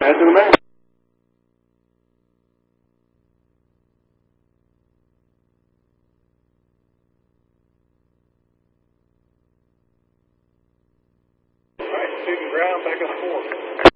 Head to the main. All right, taking ground back on 4.